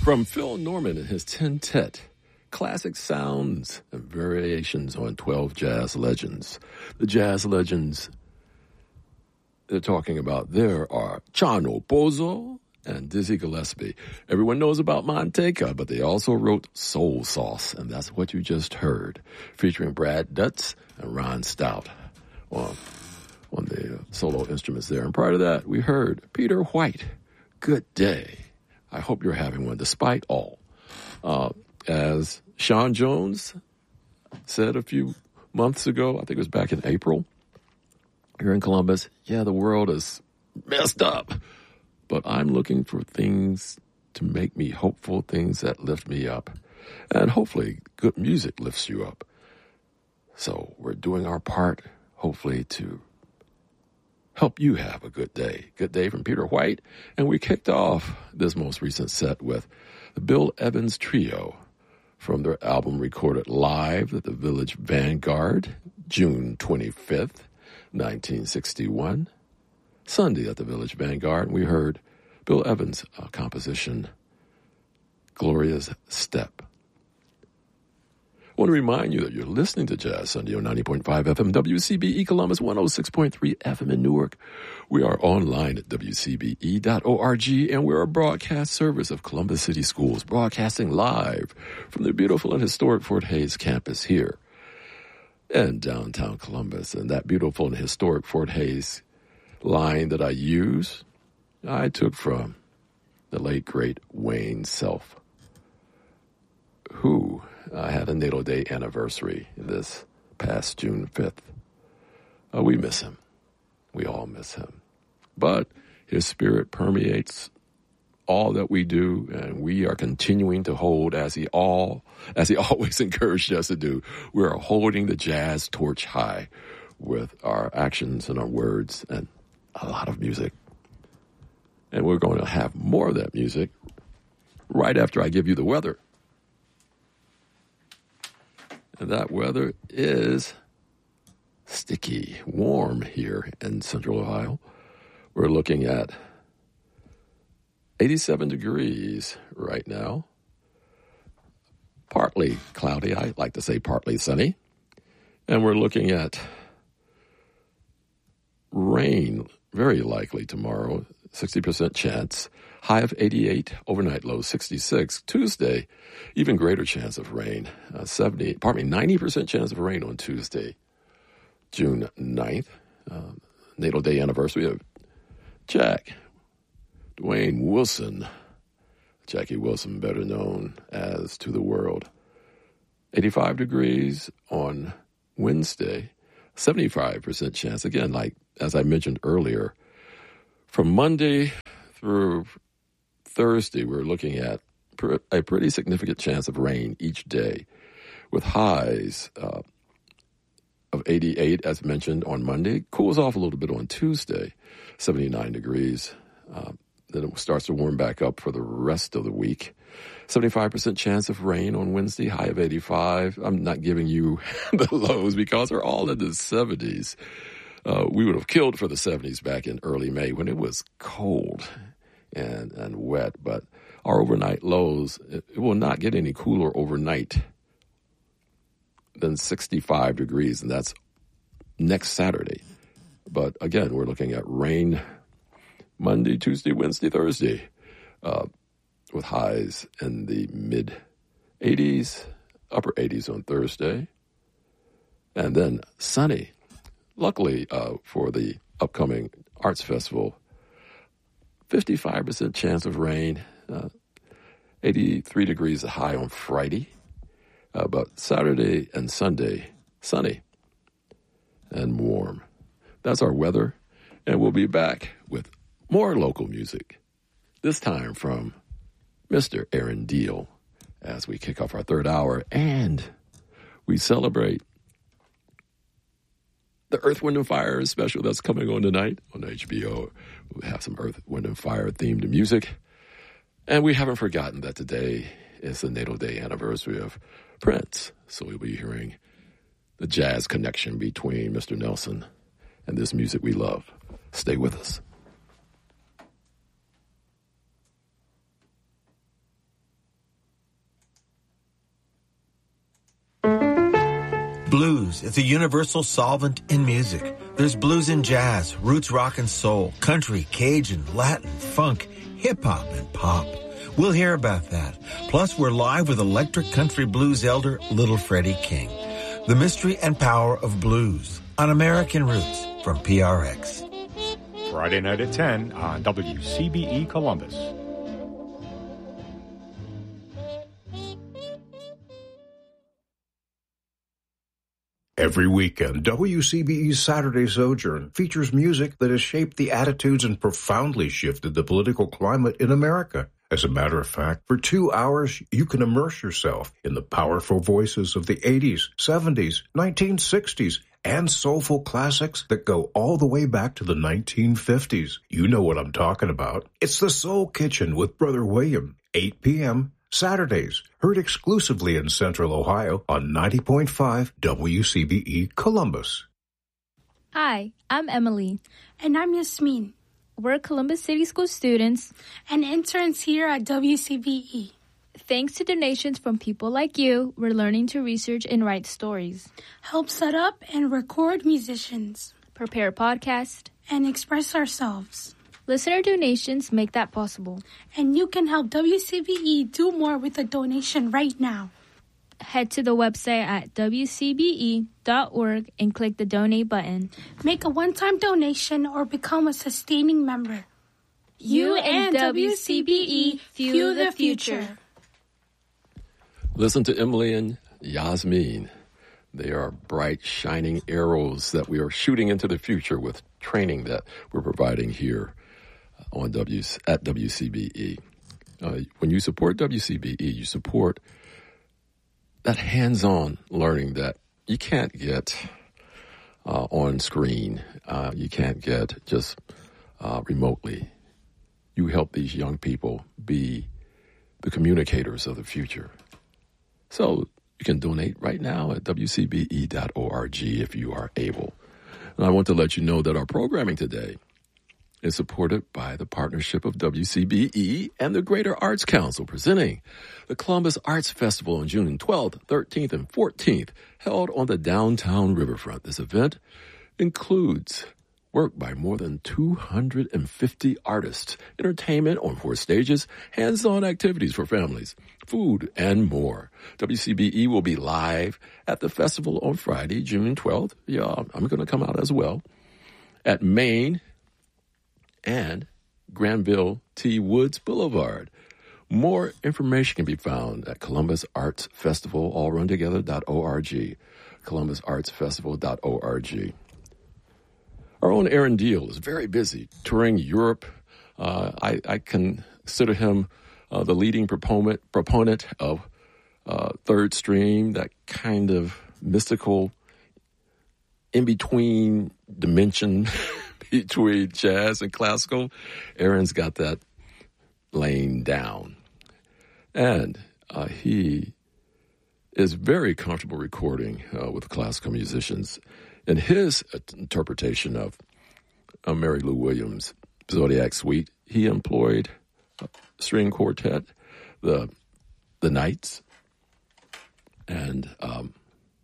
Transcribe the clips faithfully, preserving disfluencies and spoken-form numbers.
From Phil Norman and his Tintet, classic sounds and variations on twelve jazz legends. The jazz legends they're talking about there are Chano Bozo and Dizzy Gillespie. Everyone knows about Manteca, but they also wrote Soul Sauce, and that's what you just heard, featuring Brad Dutz and Ron Stout on, on the uh, solo instruments there. And prior to that, we heard Peter White, Good Day. I hope you're having one despite all. Uh, as Sean Jones said a few months ago, I think it was back in April, here in Columbus, yeah, the world is messed up, but I'm looking for things to make me hopeful, things that lift me up, and hopefully good music lifts you up. So we're doing our part, hopefully, to help you have a good day. Good Day from Peter White. And we kicked off this most recent set with the Bill Evans Trio from their album recorded live at the Village Vanguard, June twenty-fifth, nineteen sixty-one. Sunday at the Village Vanguard, we heard Bill Evans' uh, composition, Gloria's Step. I want to remind you that you're listening to Jazz Sunday on ninety point five F M, W C B E Columbus, one oh six point three F M in Newark. We are online at W C B E dot org, and we're a broadcast service of Columbus City Schools, broadcasting live from the beautiful and historic Fort Hays campus here in downtown Columbus. And that beautiful and historic Fort Hays line that I use, I took from the late, great Wayne Self, who uh, had a natal day anniversary this past June fifth. Uh, we miss him. We all miss him. But his spirit permeates all that we do, and we are continuing to hold, as he all, as he always encouraged us to do. We are holding the jazz torch high with our actions and our words and a lot of music. And we're going to have more of that music right after I give you the weather. And that weather is sticky, warm here in Central Ohio. We're looking at eighty-seven degrees right now. Partly cloudy, I like to say partly sunny. And we're looking at rain, very likely tomorrow, sixty percent chance. High of eighty-eight, overnight low sixty-six. Tuesday, even greater chance of rain, uh, seventy, pardon me, ninety percent chance of rain on Tuesday, June ninth, uh, natal day anniversary of Jack Dwayne Wilson, Jackie Wilson, better known as to the world. eighty-five degrees on Wednesday, seventy-five percent chance, again, like as I mentioned earlier, from Monday through Thursday, we're looking at a pretty significant chance of rain each day, with highs uh, of eighty-eight, as mentioned, on Monday. Cools off a little bit on Tuesday, seventy-nine degrees. Uh, then it starts to warm back up for the rest of the week. seventy-five percent chance of rain on Wednesday, high of eighty-five. I'm not giving you the lows because they're all in the seventies. Uh, we would have killed for the seventies back in early May when it was cold and, and wet. But our overnight lows, it, it will not get any cooler overnight than sixty-five degrees, and that's next Saturday. But again, we're looking at rain Monday, Tuesday, Wednesday, Thursday, uh, with highs in the mid eighties, upper eighties on Thursday, and then sunny. Luckily, uh, for the upcoming Arts Festival, fifty-five percent chance of rain, uh, eighty-three degrees high on Friday, uh, but Saturday and Sunday, sunny and warm. That's our weather, and we'll be back with more local music, this time from Mister Aaron Deal, as we kick off our third hour, and we celebrate the Earth, Wind, and Fire special that's coming on tonight on H B O. We'll have some Earth, Wind, and Fire themed music. And we haven't forgotten that today is the natal day anniversary of Prince. So we'll be hearing the jazz connection between Mister Nelson and this music we love. Stay with us. Blues is a universal solvent in music. There's blues in jazz, roots rock and soul, country, Cajun, Latin, funk, hip-hop, and pop. We'll hear about that. Plus, we're live with electric country blues elder Little Freddie King. The mystery and power of blues on American Roots from P R X. Friday night at ten on W C B E Columbus. Every weekend, W C B E's Saturday Sojourn features music that has shaped the attitudes and profoundly shifted the political climate in America. As a matter of fact, for two hours, you can immerse yourself in the powerful voices of the eighties, seventies, nineteen sixties, and soulful classics that go all the way back to the nineteen fifties. You know what I'm talking about. It's the Soul Kitchen with Brother William, eight p.m., Saturdays, heard exclusively in Central Ohio on ninety point five W C B E Columbus. Hi, I'm Emily. And I'm Yasmin. We're Columbus City School students and interns here at W C B E. Thanks to donations from people like you, we're learning to research and write stories, help set up and record musicians, prepare podcasts, and express ourselves. Listener donations make that possible. And you can help W C B E do more with a donation right now. Head to the website at w c b e dot org and click the donate button. Make a one-time donation or become a sustaining member. You and W C B E fuel the future. Listen to Emily and Yasmin. They are bright, shining arrows that we are shooting into the future with training that we're providing here on W at W C B E. Uh, when you support W C B E, you support that hands-on learning that you can't get uh, on screen. Uh, you can't get just uh, remotely. You help these young people be the communicators of the future. So you can donate right now at w c b e dot org if you are able. And I want to let you know that our programming today is supported by the partnership of W C B E and the Greater Arts Council, presenting the Columbus Arts Festival on June twelfth, thirteenth, and fourteenth, held on the downtown riverfront. This event includes work by more than two hundred fifty artists, entertainment on four stages, hands-on activities for families, food, and more. W C B E will be live at the festival on Friday, June twelfth. Yeah, I'm going to come out as well. At Main and Granville T. Woods Boulevard. More information can be found at Columbus Arts Festival, all run together, dot org, columbus arts festival dot org. Our own Aaron Deal is very busy touring Europe. Uh, I, I consider him uh, the leading proponent, proponent of uh, Third Stream, that kind of mystical in-between dimension between jazz and classical. Aaron's got that lane down. And uh, he is very comfortable recording uh, with classical musicians. In his interpretation of uh, Mary Lou Williams' Zodiac Suite, he employed a string quartet, the the Knights, and um,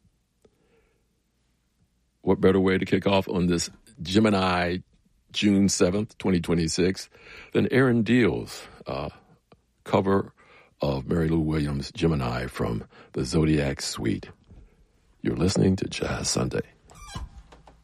what better way to kick off on this Gemini June seventh, twenty twenty-six, than Aaron Deal's uh, cover of Mary Lou Williams' Gemini from the Zodiac Suite. You're listening to Jazz Sunday.